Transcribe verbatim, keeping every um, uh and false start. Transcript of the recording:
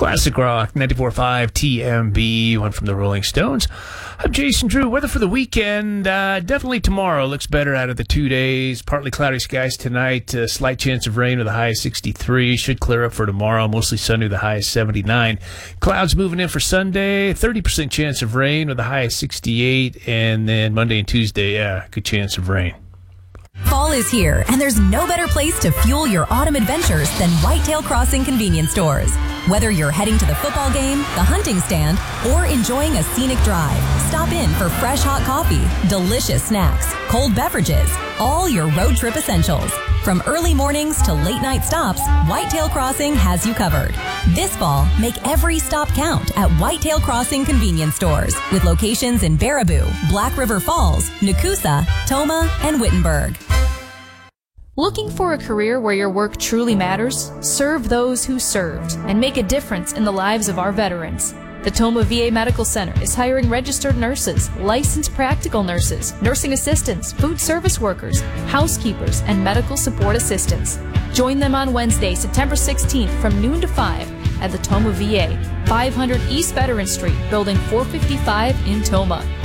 Classic Rock, ninety-four point five T M B, one from the Rolling Stones. I'm Jason Drew. Weather for the weekend, uh, definitely tomorrow looks better out of the two days. Partly cloudy skies tonight, uh, slight chance of rain with a high of sixty-three. Should clear up for tomorrow, mostly sunny with a high of seventy-nine. Clouds moving in for Sunday, thirty percent chance of rain with a high of sixty-eight. And then Monday and Tuesday, yeah, good chance of rain. Fall is here, and there's no better place to fuel your autumn adventures than Whitetail Crossing convenience stores. Whether you're heading to the football game, the hunting stand, or enjoying a scenic drive, stop in for fresh hot coffee, delicious snacks, cold beverages, all your road trip essentials. From early mornings to late night stops, Whitetail Crossing has you covered. This fall, make every stop count at Whitetail Crossing convenience stores with locations in Baraboo, Black River Falls, Nakusa, Toma, and Wittenberg. Looking for a career where your work truly matters? Serve those who served and make a difference in the lives of our veterans. The Toma V A Medical Center is hiring registered nurses, licensed practical nurses, nursing assistants, food service workers, housekeepers, and medical support assistants. Join them on Wednesday, September sixteenth from noon to five at the Toma V A, five hundred East Veteran Street, Building four fifty-five in Toma.